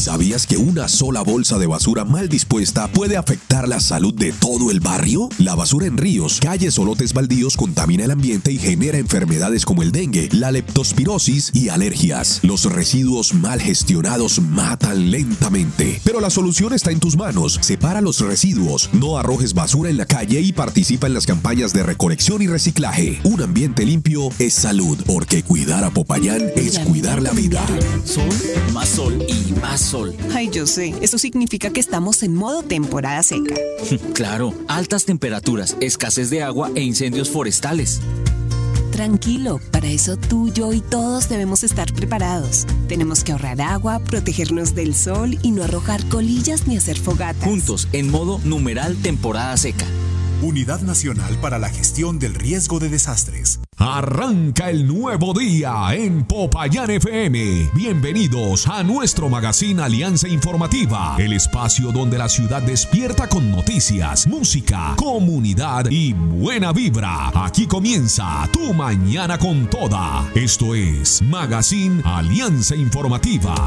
¿Sabías que una sola bolsa de basura mal dispuesta puede afectar la salud de todo el barrio? La basura en ríos, calles o lotes baldíos contamina el ambiente y genera enfermedades como el dengue, la leptospirosis y alergias. Los residuos mal gestionados matan lentamente. Pero la solución está en tus manos. Separa los residuos, no arrojes basura en la calle y participa en las campañas de recolección y reciclaje. Un ambiente limpio es salud, porque cuidar a Popayán es cuidar la vida. Sol y más sol. Ay, yo sé. Eso significa que estamos en modo temporada seca. Claro, altas temperaturas, escasez de agua e incendios forestales. Tranquilo, para eso tú, yo y todos debemos estar preparados. Tenemos que ahorrar agua, protegernos del sol y no arrojar colillas ni hacer fogatas. Juntos, en modo numeral temporada seca. Unidad Nacional para la Gestión del Riesgo de Desastres. Arranca el nuevo día en Popayán FM. Bienvenidos a nuestro magazine Alianza Informativa, el espacio donde la ciudad despierta con noticias, música, comunidad y buena vibra. Aquí comienza tu mañana con toda. Esto es Magazine Alianza Informativa.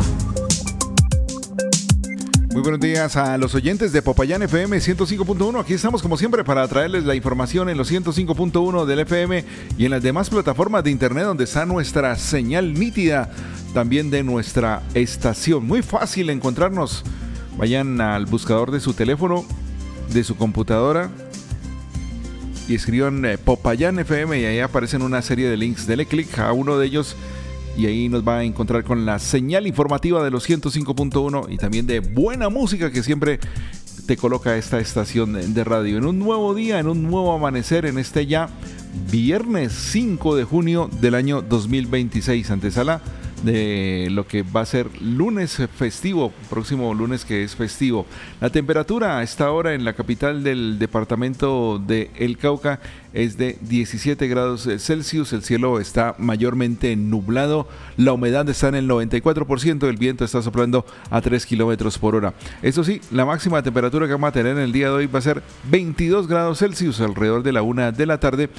Muy buenos días a los oyentes de Popayán FM 105.1. Aquí estamos como siempre para traerles la información en los 105.1 del FM y en las demás plataformas de internet donde está nuestra señal nítida también de nuestra estación. Muy fácil encontrarnos. Vayan al buscador de su teléfono, de su computadora y escriban Popayán FM y ahí aparecen una serie de links. Dele clic a uno de ellos y ahí nos va a encontrar con la señal informativa de los 105.1 y también de buena música que siempre te coloca esta estación de radio. En un nuevo día, en un nuevo amanecer, en este ya viernes 5 de junio del año 2026, antesala de lo que va a ser lunes festivo, próximo lunes que es festivo. La temperatura a esta hora en la capital del departamento de El Cauca es de 17 grados Celsius, el cielo está mayormente nublado, la humedad está en el 94%, el viento está soplando a 3 kilómetros por hora. Eso sí, la máxima temperatura que vamos a tener en el día de hoy va a ser 22 grados Celsius alrededor de la 1 de la tarde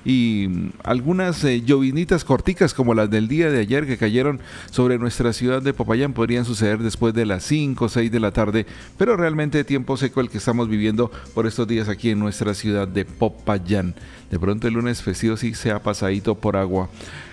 y algunas llovinitas corticas como las del día de ayer que cayeron sobre nuestra ciudad de Popayán podrían suceder después de las 5 o 6 de la tarde, pero realmente tiempo seco el que estamos viviendo por estos días aquí en nuestra ciudad de Popayán. De pronto el lunes festivo sí sea pasadito por agua.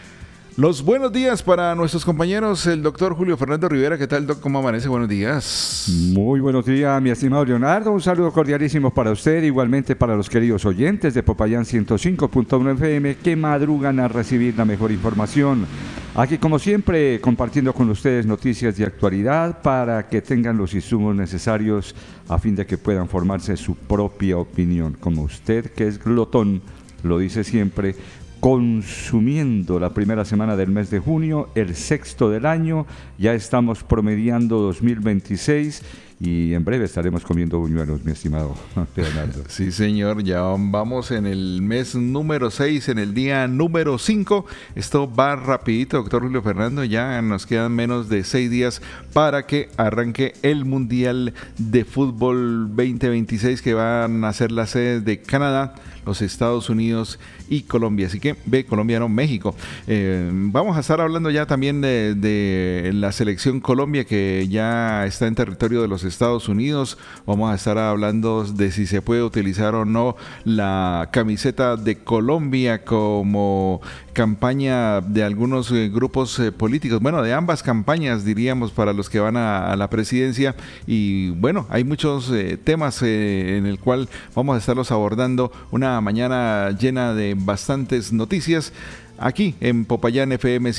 Los buenos días para nuestros compañeros, el doctor Julio Fernando Rivera. ¿Qué tal, doc? ¿Cómo amanece? Buenos días. Muy buenos días, mi estimado Leonardo. Un saludo cordialísimo para usted, igualmente para los queridos oyentes de Popayán 105.1 FM que madrugan a recibir la mejor información. Aquí, como siempre, compartiendo con ustedes noticias de actualidad para que tengan los insumos necesarios a fin de que puedan formarse su propia opinión. Como usted, que es glotón, lo dice siempre, consumiendo la primera semana del mes de junio, el sexto del año, ya estamos promediando 2026 y en breve estaremos comiendo buñuelos, mi estimado Leonardo. Sí, señor, ya vamos en el mes número 6, en el día número 5. Esto va rapidito, doctor Julio Fernando, ya nos quedan menos de 6 días para que arranque el Mundial de Fútbol 2026 que van a ser las sedes de Canadá, los Estados Unidos y Colombia. Así que Colombia no, México. Vamos a estar hablando ya también de la selección Colombia que ya está en territorio de los Estados Unidos. Vamos a estar hablando de si se puede utilizar o no la camiseta de Colombia como campaña de algunos grupos políticos, bueno, de ambas campañas diríamos para los que van a la presidencia y bueno, hay muchos temas en el cual vamos a estarlos abordando, una mañana llena de bastantes noticias aquí en Popayán FM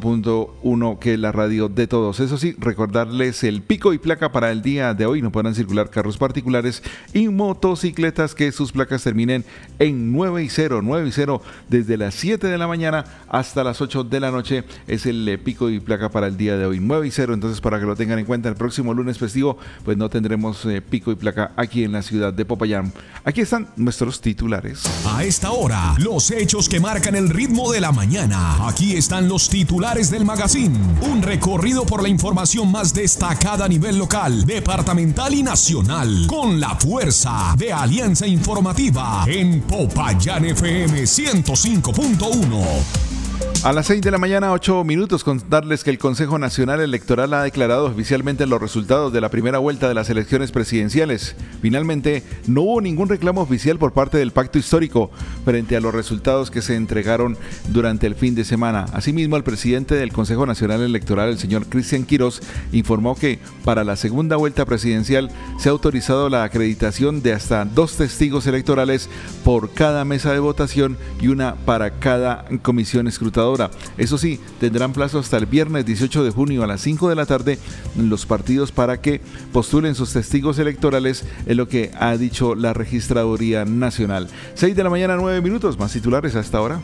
105.1, que es la radio de todos. Eso sí, recordarles el pico y placa para el día de hoy. No podrán circular carros particulares y motocicletas que sus placas terminen en 9 y 0 desde las 7 de la mañana hasta las 8 de la noche. Es el pico y placa para el día de hoy, 9 y 0. Entonces, para que lo tengan en cuenta, el próximo lunes festivo, pues no tendremos pico y placa aquí en la ciudad de Popayán. Aquí están nuestros titulares. A esta hora, los hechos que marcan el ritmo de la mañana. Aquí están los titulares del magazine. Un recorrido por la información más destacada a nivel local, departamental y nacional. Con la fuerza de Alianza Informativa en Popayán FM 105.1. A las 6 de la mañana, 8 minutos, contarles que el Consejo Nacional Electoral ha declarado oficialmente los resultados de la primera vuelta de las elecciones presidenciales. Finalmente, no hubo ningún reclamo oficial por parte del Pacto Histórico frente a los resultados que se entregaron durante el fin de semana. Asimismo, el presidente del Consejo Nacional Electoral, el señor Cristian Quirós, informó que para la segunda vuelta presidencial se ha autorizado la acreditación de hasta 2 testigos electorales por cada mesa de votación y una para cada comisión escrutadora. Eso sí, tendrán plazo hasta el viernes 18 de junio a las 5 de la tarde los partidos para que postulen sus testigos electorales, es lo que ha dicho la Registraduría Nacional. 6 de la mañana, 9 minutos, más titulares hasta ahora.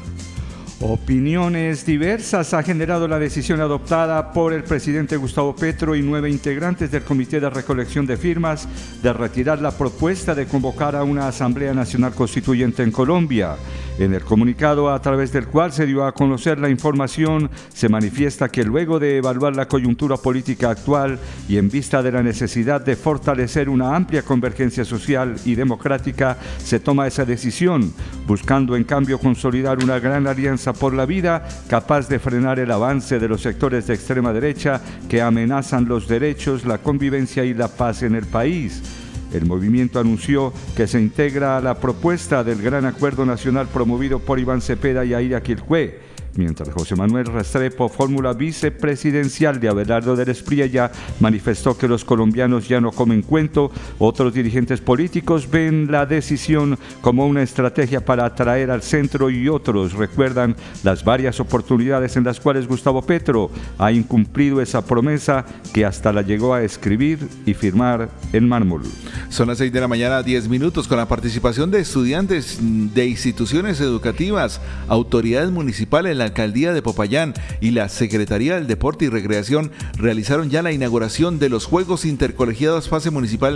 Opiniones diversas ha generado la decisión adoptada por el presidente Gustavo Petro y 9 integrantes del Comité de Recolección de Firmas de retirar la propuesta de convocar a una Asamblea Nacional Constituyente en Colombia. En el comunicado a través del cual se dio a conocer la información, se manifiesta que luego de evaluar la coyuntura política actual y en vista de la necesidad de fortalecer una amplia convergencia social y democrática, se toma esa decisión, buscando en cambio consolidar una gran alianza por la vida capaz de frenar el avance de los sectores de extrema derecha que amenazan los derechos, la convivencia y la paz en el país. El movimiento anunció que se integra a la propuesta del Gran Acuerdo Nacional promovido por Iván Cepeda y Aira Quilpué, mientras José Manuel Restrepo, fórmula vicepresidencial de Abelardo del Espriella, manifestó que los colombianos ya no comen cuento. Otros dirigentes políticos ven la decisión como una estrategia para atraer al centro y otros recuerdan las varias oportunidades en las cuales Gustavo Petro ha incumplido esa promesa que hasta la llegó a escribir y firmar en mármol. Son las 6 de la mañana, 10 minutos, con la participación de estudiantes de instituciones educativas, autoridades municipales, la Alcaldía de Popayán y la Secretaría del Deporte y Recreación realizaron ya la inauguración de los Juegos Intercolegiados Fase Municipal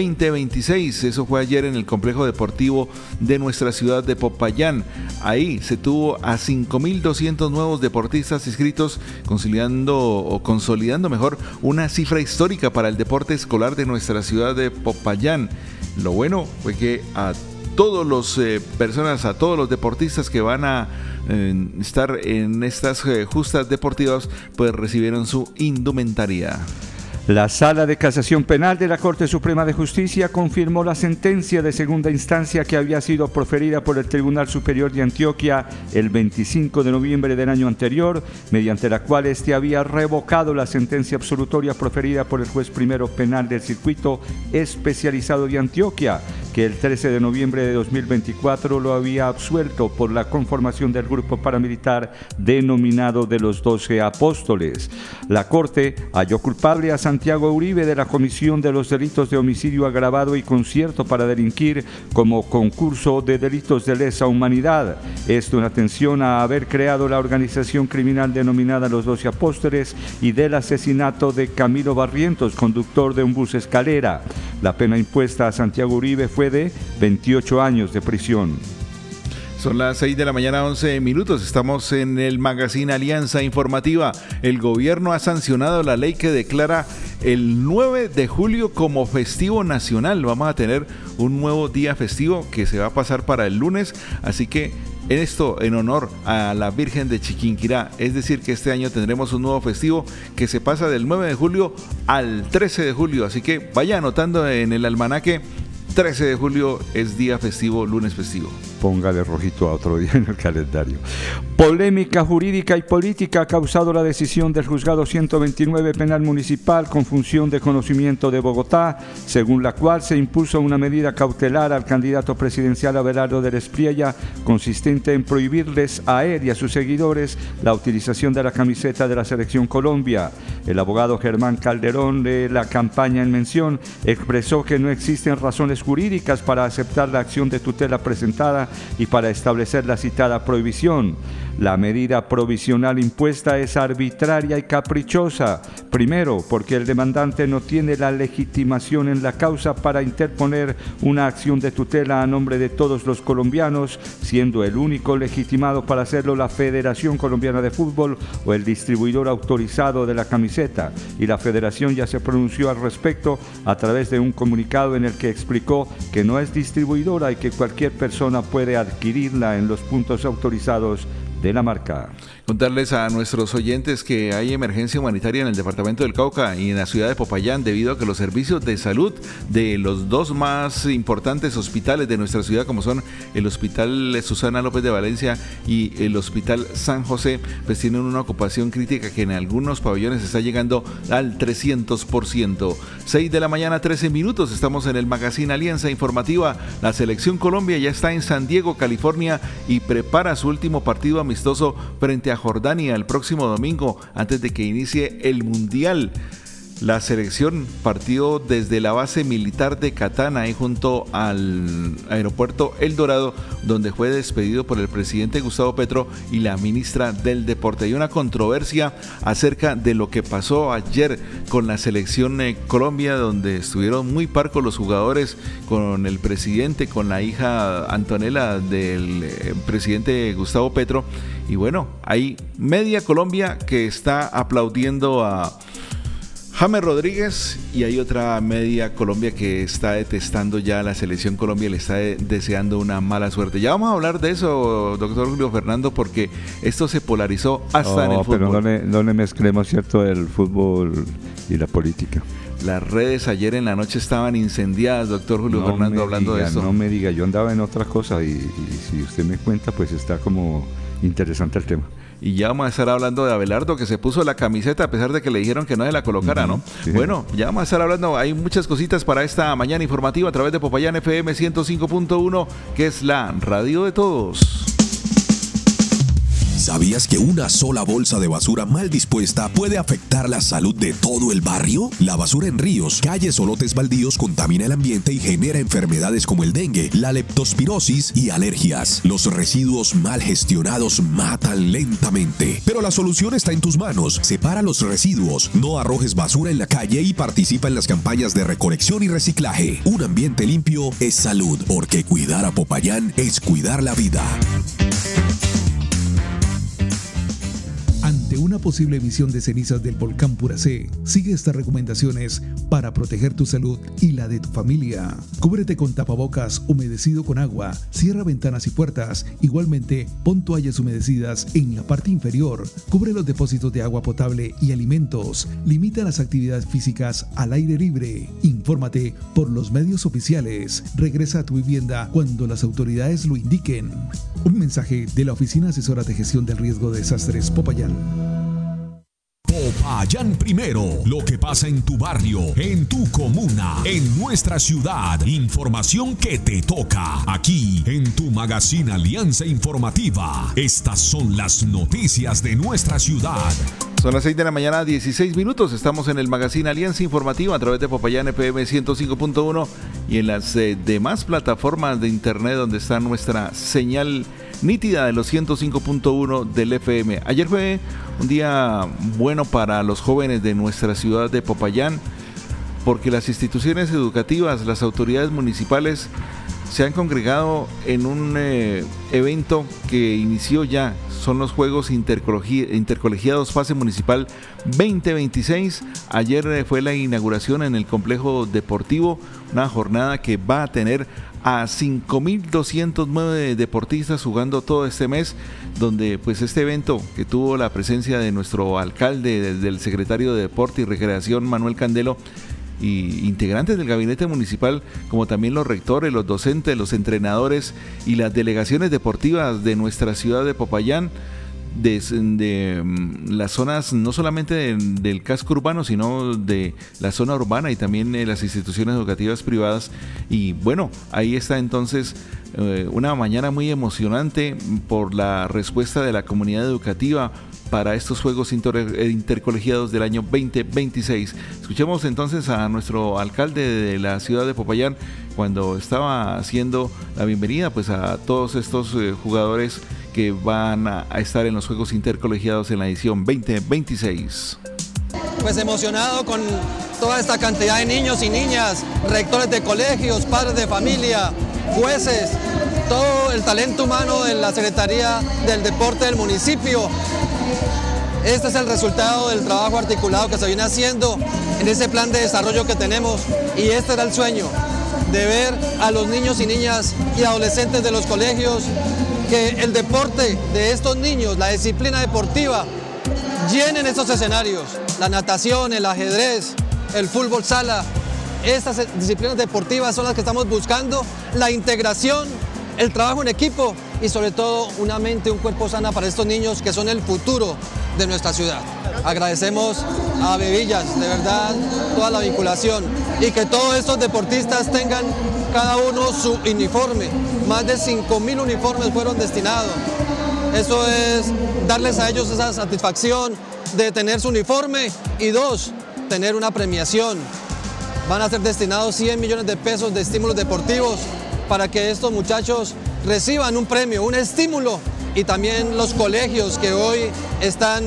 2026. Eso fue ayer en el complejo deportivo de nuestra ciudad de Popayán. Ahí se tuvo a 5.200 nuevos deportistas inscritos, consolidando mejor una cifra histórica para el deporte escolar de nuestra ciudad de Popayán. Lo bueno fue que a todos los deportistas que van a estar en estas justas deportivas, pues recibieron su indumentaria. La Sala de Casación Penal de la Corte Suprema de Justicia confirmó la sentencia de segunda instancia que había sido proferida por el Tribunal Superior de Antioquia el 25 de noviembre del año anterior, mediante la cual este había revocado la sentencia absolutoria proferida por el juez primero penal del Circuito Especializado de Antioquia, que el 13 de noviembre de 2024 lo había absuelto por la conformación del grupo paramilitar denominado de los 12 Apóstoles. La Corte halló culpable a Santiago Uribe de la comisión de los delitos de homicidio agravado y concierto para delinquir como concurso de delitos de lesa humanidad. Esto en atención a haber creado la organización criminal denominada Los 12 Apóstoles y del asesinato de Camilo Barrientos, conductor de un bus escalera. La pena impuesta a Santiago Uribe fue de 28 años de prisión. Son las 6 de la mañana, 11 minutos. Estamos en el magazine Alianza Informativa. El gobierno ha sancionado la ley que declara el 9 de julio como festivo nacional. Vamos a tener un nuevo día festivo que se va a pasar para el lunes. Así que esto en honor a la Virgen de Chiquinquirá. Es decir, que este año tendremos un nuevo festivo que se pasa del 9 de julio al 13 de julio. Así que vaya anotando en el almanaque. 13 de julio es día festivo, lunes festivo. Póngale rojito a otro día en el calendario. Polémica jurídica y política ha causado la decisión del Juzgado 129 Penal Municipal con función de conocimiento de Bogotá, según la cual se impuso una medida cautelar al candidato presidencial Abelardo del Espriella, consistente en prohibirles a él y a sus seguidores la utilización de la camiseta de la Selección Colombia. El abogado Germán Calderón de la campaña en mención expresó que no existen razones jurídicas para aceptar la acción de tutela presentada y para establecer la citada prohibición. La medida provisional impuesta es arbitraria y caprichosa. Primero, porque el demandante no tiene la legitimación en la causa para interponer una acción de tutela a nombre de todos los colombianos, siendo el único legitimado para hacerlo la Federación Colombiana de Fútbol o el distribuidor autorizado de la camiseta. Y la Federación ya se pronunció al respecto a través de un comunicado en el que explicó que no es distribuidora y que cualquier persona puede adquirirla en los puntos autorizados de la marca. Contarles a nuestros oyentes que hay emergencia humanitaria en el departamento del Cauca y en la ciudad de Popayán debido a que los servicios de salud de los dos más importantes hospitales de nuestra ciudad, como son el Hospital Susana López de Valencia y el Hospital San José, pues tienen una ocupación crítica que en algunos pabellones está llegando al 300%. 6 de la mañana, 13 minutos, estamos en el Magazine Alianza Informativa. La selección Colombia ya está en San Diego, California y prepara su último partido amistoso frente a Jordania el próximo domingo antes de que inicie el Mundial. La selección partió desde la base militar de Catana y junto al aeropuerto El Dorado, donde fue despedido por el presidente Gustavo Petro y la ministra del Deporte. Hay una controversia acerca de lo que pasó ayer con la selección Colombia, donde estuvieron muy parcos los jugadores con el presidente, con la hija Antonella del presidente Gustavo Petro. Y bueno, hay media Colombia que está aplaudiendo a James Rodríguez y hay otra media Colombia que está detestando ya a la selección Colombia, le está deseando una mala suerte. Ya vamos a hablar de eso, doctor Julio Fernando, porque esto se polarizó hasta en el fútbol. Pero no le mezclemos, ¿cierto?, el fútbol y la política. Las redes ayer en la noche estaban incendiadas, doctor Julio Fernando, hablando de eso. No me diga, yo andaba en otra cosa y si usted me cuenta, pues está como interesante el tema. Y ya vamos a estar hablando de Abelardo, que se puso la camiseta a pesar de que le dijeron que no se la colocara, ¿no? Sí. Bueno, ya vamos a estar hablando, hay muchas cositas para esta mañana informativa a través de Popayán FM 105.1, que es la radio de todos. ¿Sabías que una sola bolsa de basura mal dispuesta puede afectar la salud de todo el barrio? La basura en ríos, calles o lotes baldíos contamina el ambiente y genera enfermedades como el dengue, la leptospirosis y alergias. Los residuos mal gestionados matan lentamente. Pero la solución está en tus manos. Separa los residuos, no arrojes basura en la calle y participa en las campañas de recolección y reciclaje. Un ambiente limpio es salud, porque cuidar a Popayán es cuidar la vida. Ante una posible emisión de cenizas del volcán Puracé, sigue estas recomendaciones para proteger tu salud y la de tu familia. Cúbrete con tapabocas humedecido con agua, cierra ventanas y puertas. Igualmente, pon toallas humedecidas en la parte inferior. Cubre los depósitos de agua potable y alimentos. Limita las actividades físicas al aire libre. Infórmate por los medios oficiales. Regresa a tu vivienda cuando las autoridades lo indiquen. Un mensaje de la Oficina Asesora de Gestión del Riesgo de Desastres Popayán. Popayán primero, lo que pasa en tu barrio, en tu comuna, en nuestra ciudad. Información que te toca aquí en tu Magazine Alianza Informativa. Estas son las noticias de nuestra ciudad. Son las 6 de la mañana, 16 minutos. Estamos en el Magazine Alianza Informativa a través de Popayán FM 105.1 y en las demás plataformas de internet donde está nuestra señal nítida de los 105.1 del FM. Ayer fue un día bueno para los jóvenes de nuestra ciudad de Popayán, porque las instituciones educativas, las autoridades municipales se han congregado en un evento que inició ya. Son los Juegos Intercolegiados Fase Municipal 2026. Ayer fue la inauguración en el complejo deportivo, una jornada que va a tener a 5.209 deportistas jugando todo este mes, donde pues este evento que tuvo la presencia de nuestro alcalde, del secretario de Deporte y Recreación Manuel Candelo, y integrantes del gabinete municipal, como también los rectores, los docentes, los entrenadores y las delegaciones deportivas de nuestra ciudad de Popayán, de las zonas no solamente del casco urbano, sino de la zona urbana y también las instituciones educativas privadas. Y bueno, ahí está entonces una mañana muy emocionante por la respuesta de la comunidad educativa para estos Juegos Intercolegiados del año 2026. Escuchemos entonces a nuestro alcalde de la ciudad de Popayán cuando estaba haciendo la bienvenida pues a todos estos jugadores que van a estar en los Juegos Intercolegiados en la edición 2026. Pues emocionado con toda esta cantidad de niños y niñas, rectores de colegios, padres de familia, jueces, todo el talento humano de la Secretaría del Deporte del municipio. Este es el resultado del trabajo articulado que se viene haciendo en ese plan de desarrollo que tenemos, y este era el sueño, de ver a los niños y niñas y adolescentes de los colegios que el deporte de estos niños, la disciplina deportiva, llenen esos escenarios, la natación, el ajedrez, el fútbol sala. Estas disciplinas deportivas son las que estamos buscando, la integración, el trabajo en equipo y sobre todo una mente, un cuerpo sana para estos niños que son el futuro de nuestra ciudad. Agradecemos a Bebillas, de verdad, toda la vinculación y que todos estos deportistas tengan cada uno su uniforme. Más de 5.000 uniformes fueron destinados. Eso es darles a ellos esa satisfacción de tener su uniforme y dos, tener una premiación. Van a ser destinados 100 millones de pesos de estímulos deportivos para que estos muchachos reciban un premio, un estímulo y también los colegios que hoy están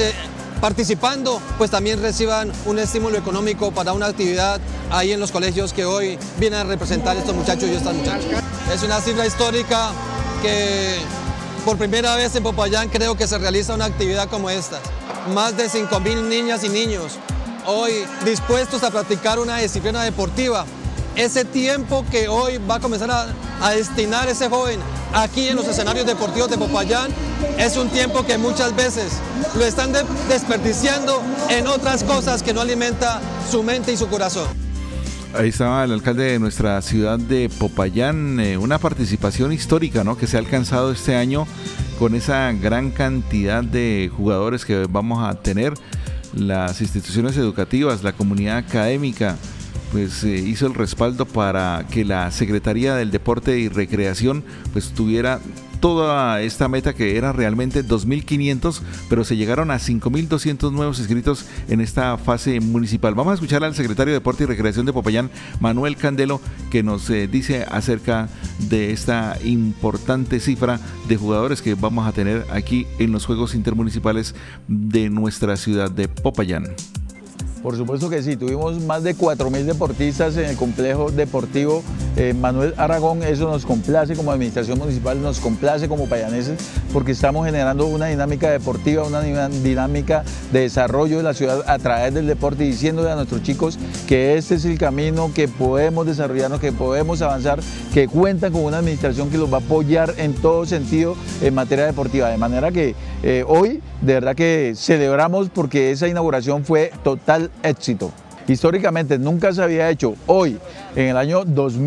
participando, pues también reciban un estímulo económico para una actividad ahí en los colegios que hoy vienen a representar estos muchachos y estas muchachas. Es una cifra histórica que por primera vez en Popayán creo que se realiza una actividad como esta. Más de 5.000 niñas y niños hoy dispuestos a practicar una disciplina deportiva. Ese tiempo que hoy va a comenzar a destinar ese joven aquí en los escenarios deportivos de Popayán es un tiempo que muchas veces lo están desperdiciando en otras cosas que no alimenta su mente y su corazón. Ahí estaba el alcalde de nuestra ciudad de Popayán, una participación histórica, ¿no?, que se ha alcanzado este año con esa gran cantidad de jugadores que vamos a tener. Las instituciones educativas, la comunidad académica, pues hizo el respaldo para que la Secretaría del Deporte y Recreación pues tuviera toda esta meta, que era realmente 2.500, pero se llegaron a 5.200 nuevos inscritos en esta fase municipal. Vamos a escuchar al secretario de Deporte y Recreación de Popayán, Manuel Candelo, que nos dice acerca de esta importante cifra de jugadores que vamos a tener aquí en los Juegos Intermunicipales de nuestra ciudad de Popayán. Por supuesto que sí, tuvimos más de 4.000 deportistas en el complejo deportivo Manuel Aragón. Eso nos complace como administración municipal, nos complace como payaneses, porque estamos generando una dinámica deportiva, una dinámica de desarrollo de la ciudad a través del deporte, diciéndole a nuestros chicos que este es el camino, que podemos desarrollarnos, que podemos avanzar, que cuentan con una administración que los va a apoyar en todo sentido en materia deportiva. De manera que hoy de verdad que celebramos, porque esa inauguración fue total éxito. Históricamente nunca se había hecho. Hoy, en el año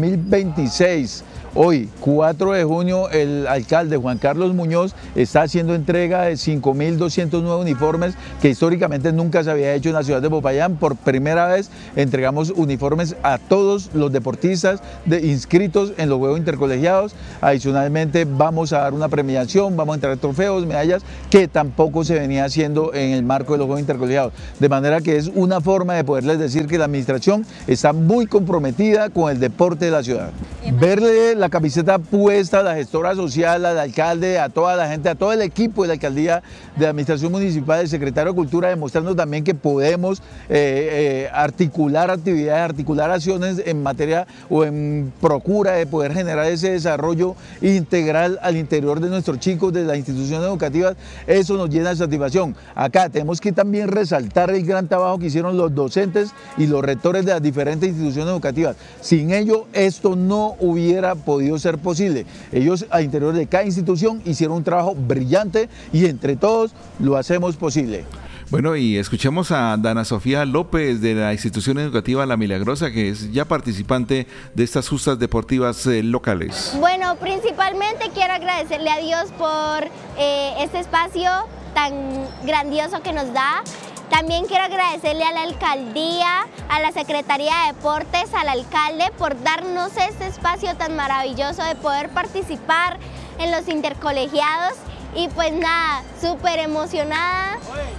2026, hoy, 4 de junio, el alcalde Juan Carlos Muñoz está haciendo entrega de 5.200 nuevos uniformes que históricamente nunca se había hecho en la ciudad de Popayán. Por primera vez entregamos uniformes a todos los deportistas inscritos en los Juegos Intercolegiados. Adicionalmente vamos a dar una premiación, vamos a entregar trofeos, medallas, que tampoco se venía haciendo en el marco de los Juegos Intercolegiados. De manera que es una forma de poderles decir que la administración está muy comprometida con el deporte de la ciudad. Verle la camiseta puesta a la gestora social, al alcalde, a toda la gente, a todo el equipo de la alcaldía, de la administración municipal, del secretario de Cultura, demostrando también que podemos articular actividades, articular acciones en materia o en procura de poder generar ese desarrollo integral al interior de nuestros chicos, de las instituciones educativas. Eso nos llena de satisfacción. Acá tenemos que también resaltar el gran trabajo que hicieron los docentes y los rectores de las diferentes instituciones educativas. Sin ello, esto no hubiera podido ser posible. Ellos al interior de cada institución hicieron un trabajo brillante y entre todos lo hacemos posible. Bueno, y escuchamos a Dana Sofía López de la institución educativa La Milagrosa, que es ya participante de estas justas deportivas locales. Bueno, principalmente quiero agradecerle a Dios por este espacio tan grandioso que nos da. También quiero agradecerle a la alcaldía, a la Secretaría de Deportes, al alcalde por darnos este espacio tan maravilloso de poder participar en los intercolegiados. Y pues nada, súper emocionada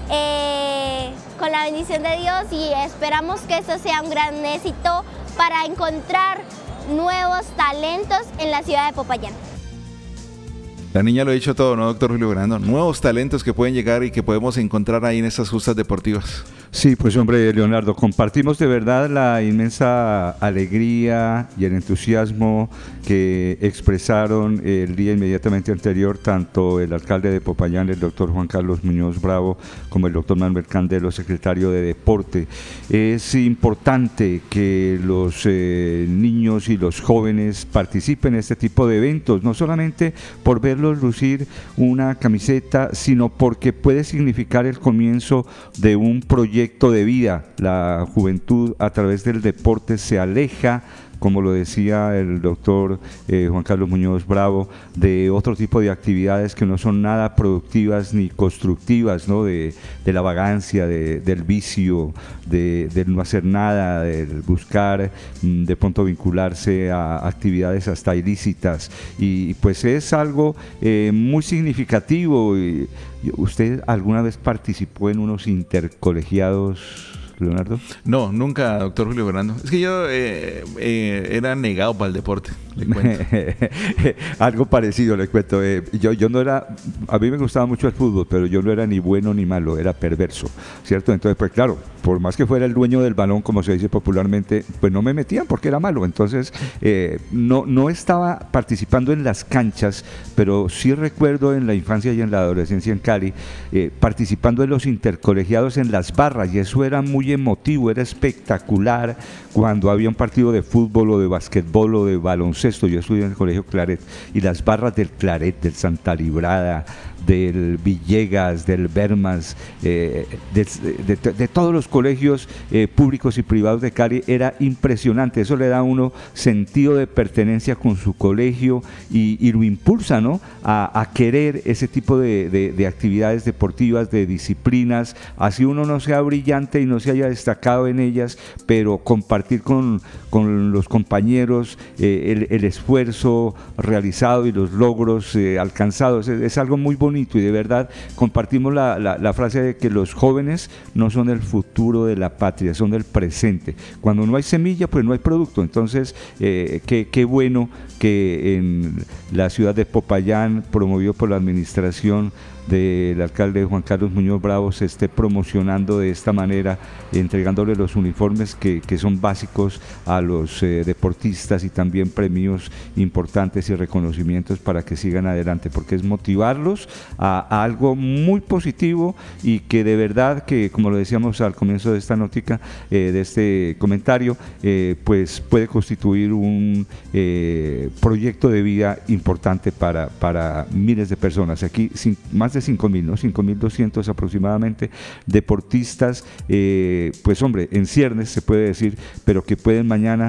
con la bendición de Dios, y esperamos que esto sea un gran éxito para encontrar nuevos talentos en la ciudad de Popayán. La niña lo ha dicho todo, ¿no, doctor Julio Fernando? Nuevos talentos que pueden llegar y que podemos encontrar ahí en estas justas deportivas. Sí, pues hombre, Leonardo, compartimos de verdad la inmensa alegría y el entusiasmo que expresaron el día inmediatamente anterior tanto el alcalde de Popayán, el doctor Juan Carlos Muñoz Bravo, como el doctor Manuel Candelo, secretario de Deporte. Es importante que los niños y los jóvenes participen en este tipo de eventos, no solamente por verlos lucir una camiseta, sino porque puede significar el comienzo de un proyecto de vida. La juventud a través del deporte se aleja, como lo decía el doctor Juan Carlos Muñoz Bravo, de otro tipo de actividades que no son nada productivas ni constructivas, ¿no? De la vagancia, del vicio, del no hacer nada, del buscar de pronto vincularse a actividades hasta ilícitas, y pues es algo muy significativo. ¿Usted alguna vez participó en unos intercolegiados, Leonardo? No, nunca, doctor Julio Fernando. Es que yo era negado para el deporte, le cuento. Algo parecido, le cuento. Yo no era, a mí me gustaba mucho el fútbol, pero yo no era ni bueno ni malo, era perverso, ¿cierto? Entonces, pues claro, por más que fuera el dueño del balón, como se dice popularmente, pues no me metían porque era malo. Entonces, no estaba participando en las canchas, pero sí recuerdo en la infancia y en la adolescencia en Cali, participando en los intercolegiados en las barras, y eso era muy emotivo, era espectacular cuando había un partido de fútbol o de basquetbol o de baloncesto. Yo estudié en el colegio Claret, y las barras del Claret, del Santa Librada, del Villegas, del Bermas, de todos los colegios públicos y privados de Cali, era impresionante. Eso le da a uno sentido de pertenencia con su colegio y lo impulsa, ¿no?, a querer ese tipo de actividades deportivas, de disciplinas, así uno no sea brillante y no se haya destacado en ellas, pero compartir con los compañeros el esfuerzo realizado y los logros alcanzados es algo muy bonito. Y de verdad compartimos la frase de que los jóvenes no son el futuro de la patria, son el presente. Cuando no hay semilla, pues no hay producto. Entonces, qué bueno que en la ciudad de Popayán, promovido por la administración del alcalde Juan Carlos Muñoz Bravo, se esté promocionando de esta manera, entregándole los uniformes que son básicos a los deportistas, y también premios importantes y reconocimientos para que sigan adelante, porque es motivarlos a algo muy positivo, y que de verdad que, como lo decíamos al comienzo de esta notica, de este comentario, pues puede constituir un proyecto de vida importante para miles de personas. Aquí más de 5.000, ¿no? 5.200 aproximadamente deportistas, pues hombre, en ciernes se puede decir, pero que pueden mañana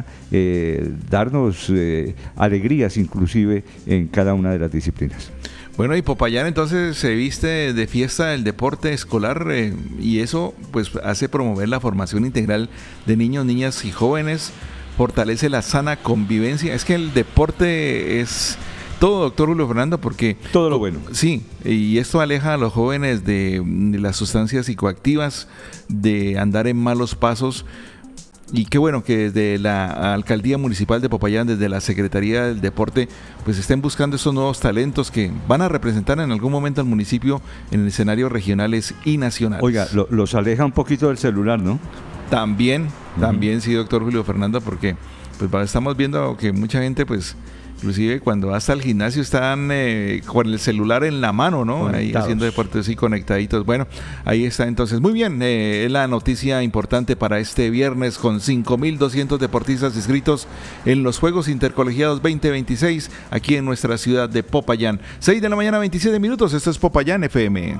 darnos alegrías inclusive en cada una de las disciplinas. Bueno, y Popayán entonces se viste de fiesta del deporte escolar, y eso pues hace promover la formación integral de niños, niñas y jóvenes, fortalece la sana convivencia. Es que el deporte es todo, doctor Julio Fernando, porque todo lo bueno. Sí, y esto aleja a los jóvenes de las sustancias psicoactivas, de andar en malos pasos. Y qué bueno que desde la Alcaldía Municipal de Popayán, desde la Secretaría del Deporte, pues estén buscando estos nuevos talentos que van a representar en algún momento al municipio en escenarios regionales y nacionales. Oiga, los aleja un poquito del celular, ¿no? También, sí, doctor Julio Fernando, porque pues estamos viendo que mucha gente, pues, inclusive cuando va hasta el gimnasio están con el celular en la mano, ¿no? Ahí haciendo deportes y conectaditos. Bueno, ahí está entonces. Muy bien, es la noticia importante para este viernes, con 5.200 deportistas inscritos en los Juegos Intercolegiados 2026 aquí en nuestra ciudad de Popayán. 6 de la mañana, 27 minutos. Esto es Popayán FM.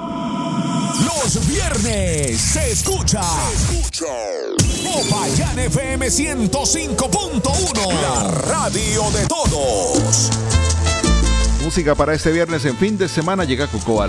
Los viernes se escucha Popayán FM 105.1, la radio de todos. Música para este viernes en fin de semana. Llega Cocoa.